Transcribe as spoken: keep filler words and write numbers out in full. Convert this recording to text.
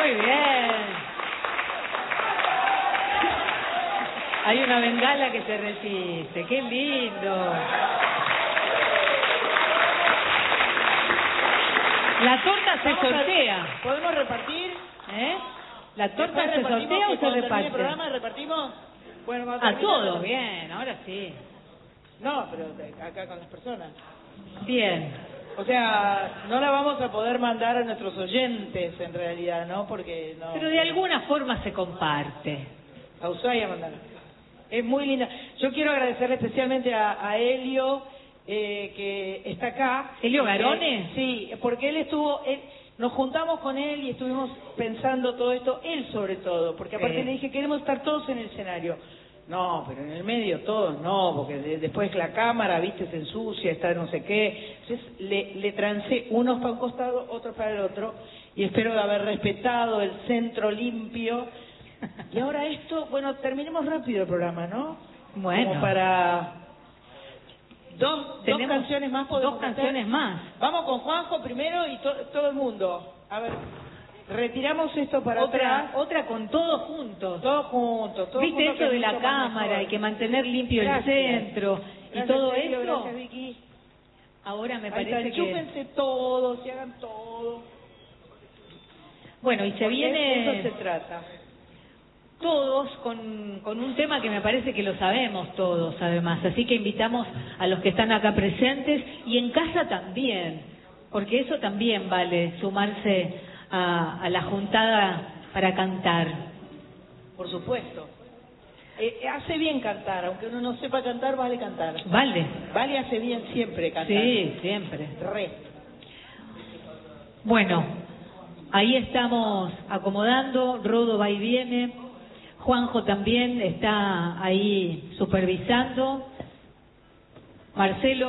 Muy bien. Hay una bengala que se resiste. ¡Qué lindo! La torta se sortea. ¿Podemos repartir? ¿Eh? ¿La torta se sortea o se reparte? ¿El programa repartimos? Bueno, vamos a todos, bien, ahora sí. No, pero acá con las personas. Bien. O sea, no la vamos a poder mandar a nuestros oyentes en realidad, ¿no? Porque no. Pero de alguna forma se comparte. A Ushuaia mandar. Es muy linda. Yo quiero agradecerle especialmente a, a Helio, eh, que está acá. ¿Helio Garone? Eh, sí, porque él estuvo... Él, nos juntamos con él y estuvimos pensando todo esto, él sobre todo, porque aparte sí. le dije, queremos estar todos en el escenario. No, pero en el medio todos no, porque de, después la cámara, viste, se ensucia, está no sé qué. Entonces le, le trancé unos para un costado, otros para el otro, y espero haber respetado el centro limpio. Y ahora esto, bueno, terminemos rápido el programa, ¿no? Bueno. Como para... Dos, dos canciones más podemos Dos canciones hacer. más. Vamos con Juanjo primero y to, todo el mundo. A ver, retiramos esto para otra, atrás. Otra con todos juntos. Todos juntos. Todos ¿Viste juntos eso de la cámara? Hay que mantener limpio gracias. el centro. Gracias, y todo Sergio, eso. Gracias, Vicky. Ahora me Ahí parece está, que... chúpense todos y hagan todo. Bueno, y se Porque viene... de eso se trata. Todos con, con un tema que me parece que lo sabemos todos además, así que invitamos a los que están acá presentes y en casa también, porque eso también vale, sumarse a, a la juntada para cantar. Por supuesto. Eh, hace bien cantar, aunque uno no sepa cantar, vale cantar. Vale. Vale, hace bien siempre cantar. Sí, siempre. Re. Bueno, ahí estamos acomodando, Rodo va y viene. Juanjo también está ahí supervisando. Marcelo.